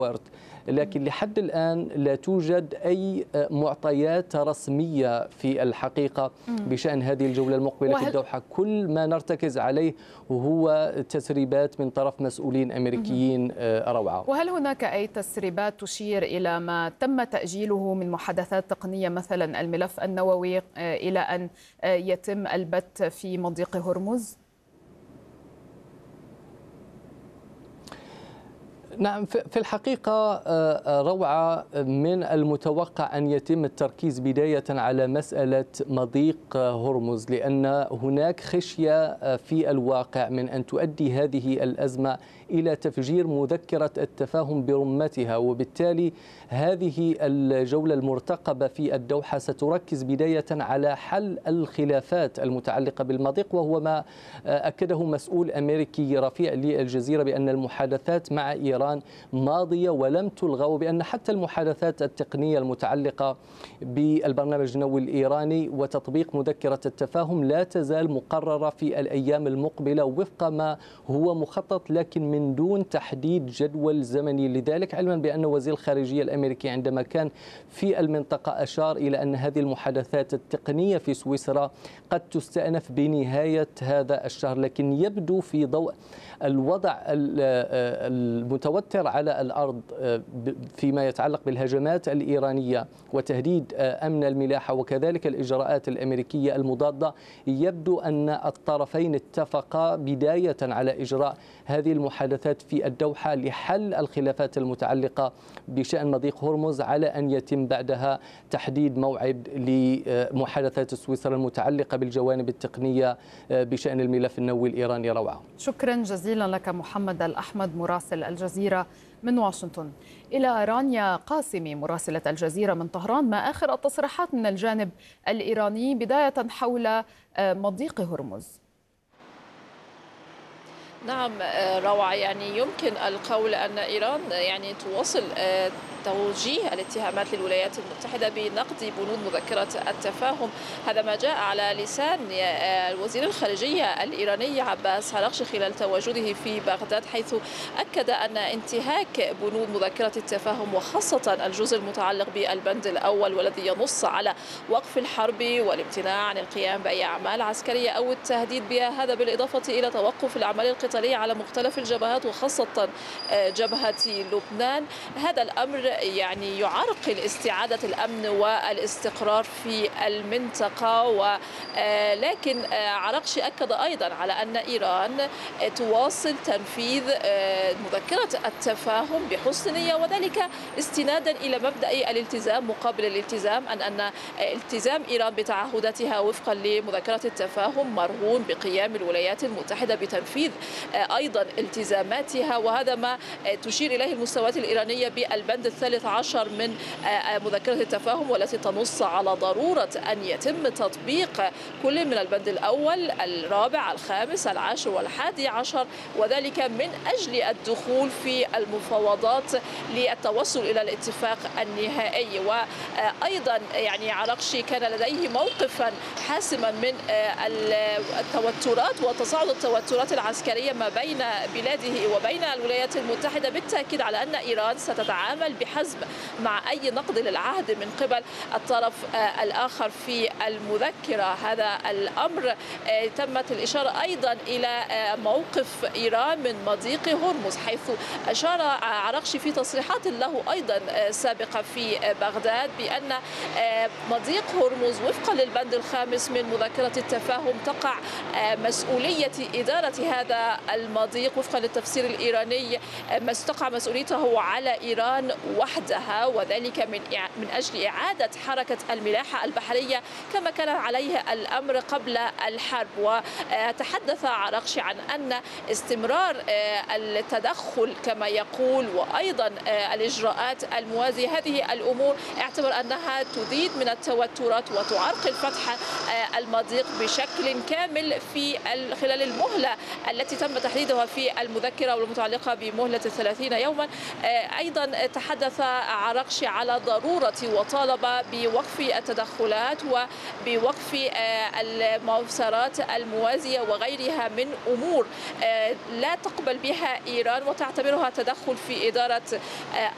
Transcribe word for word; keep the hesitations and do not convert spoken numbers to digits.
لكن لحد الآن لا توجد أي معطيات رسمية في الحقيقة بشأن هذه الجولة المقبلة في الدوحة. كل ما نرتكز عليه هو تسريبات من طرف مسؤولين أمريكيين روعة. وهل هناك أي تسريبات تشير إلى ما تم تأجيله من محادثات تقنية، مثلا الملف النووي، إلى أن يتم البت في مضيق هرمز؟ نعم، في الحقيقة روعة من المتوقع أن يتم التركيز بداية على مسألة مضيق هرمز، لأن هناك خشية في الواقع من أن تؤدي هذه الأزمة إلى تفجير مذكرة التفاهم برمتها، وبالتالي هذه الجولة المرتقبة في الدوحة ستركز بداية على حل الخلافات المتعلقة بالمضيق، وهو ما أكده مسؤول أمريكي رفيع للجزيرة بأن المحادثات مع إيران ماضية ولم تلغى، وبأن حتى المحادثات التقنية المتعلقة بالبرنامج النووي الإيراني وتطبيق مذكرة التفاهم لا تزال مقررة في الأيام المقبلة وفق ما هو مخطط، لكن من دون تحديد جدول زمني لذلك، علما بأن وزير الخارجية الأمريكي عندما كان في المنطقة أشار إلى أن هذه المحادثات التقنية في سويسرا قد تستأنف بنهاية هذا الشهر. لكن يبدو في ضوء الوضع المتوتر على الأرض فيما يتعلق بالهجمات الإيرانية وتهديد أمن الملاحة وكذلك الإجراءات الأمريكية المضادة، يبدو أن الطرفين اتفقا بداية على إجراء هذه المحادثات في الدوحة لحل الخلافات المتعلقة بشأن مضيق هرمز، على أن يتم بعدها تحديد موعد لمحادثات سويسرا المتعلقة بالجوانب التقنية بشأن الملف النووي الإيراني. روعة، شكرا جزيلا لك محمد الأحمد مراسل الجزيرة من واشنطن. إلى رانيا قاسمي مراسلة الجزيرة من طهران، ما آخر التصريحات من الجانب الإيراني بداية حول مضيق هرمز؟ نعم روعة، يعني يمكن القول أن إيران يعني تواصل توجيه الاتهامات للولايات المتحدة بنقض بنود مذكرة التفاهم. هذا ما جاء على لسان وزير الخارجية الإيراني عباس عراقشي خلال تواجده في بغداد، حيث أكد أن انتهاك بنود مذكرة التفاهم وخاصة الجزء المتعلق بالبند الأول والذي ينص على وقف الحرب والامتناع عن القيام بأي أعمال عسكرية أو التهديد بها، هذا بالإضافة إلى توقف الأعمال القتالية على مختلف الجبهات وخاصة جبهة لبنان. هذا الأمر يعني يعرقل استعادة الأمن والاستقرار في المنطقة، ولكن عراقشي أكد أيضا على أن إيران تواصل تنفيذ مذكرة التفاهم بحسن نية، وذلك استنادا إلى مبدأ الالتزام مقابل الالتزام، أن أن التزام إيران بتعهداتها وفقا لمذكرة التفاهم مرهون بقيام الولايات المتحدة بتنفيذ أيضا التزاماتها، وهذا ما تشير إليه المستويات الإيرانية بالبند الثالث عشر من مذكرة التفاهم، والتي تنص على ضرورة أن يتم تطبيق كل من البند الأول الرابع الخامس العاشر والحادي عشر، وذلك من أجل الدخول في المفاوضات للتوصل إلى الاتفاق النهائي. وأيضا يعني عراقشي كان لديه موقفا حاسما من التوترات وتصاعد التوترات العسكرية ما بين بلاده وبين الولايات المتحدة، بالتأكيد على أن إيران ستتعامل بحزم مع أي نقض للعهد من قبل الطرف الآخر في المذكرة. هذا الأمر تمت الإشارة أيضا إلى موقف إيران من مضيق هرمز، حيث أشار عراقشي في تصريحات له أيضا سابقة في بغداد بأن مضيق هرمز وفقا للبند الخامس من مذكرة التفاهم تقع مسؤولية إدارة هذا المضيق وفقا للتفسير الإيراني، تقع مسؤوليته على إيران وحدها، وذلك من من أجل إعادة حركة الملاحة البحرية كما كان عليه الأمر قبل الحرب. وتحدث عراقشي عن أن استمرار التدخل كما يقول وأيضا الإجراءات الموازية، هذه الأمور اعتبر أنها تزيد من التوترات وتعرقل فتح المضيق بشكل كامل في خلال المهلة التي تم تحديدها في المذكرة والمتعلقة بمهلة الثلاثين يوما. أيضا تحدث عراقشي على ضرورة وطالب بوقف التدخلات وبوقف المسارات الموازية وغيرها من أمور لا تقبل بها إيران وتعتبرها تدخل في إدارة